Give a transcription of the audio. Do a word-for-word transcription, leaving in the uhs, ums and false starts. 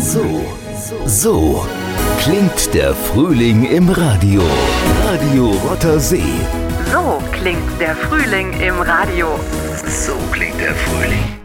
So, so klingt der Frühling im Radio. Radio Rotter See. So klingt der Frühling im Radio. So klingt der Frühling.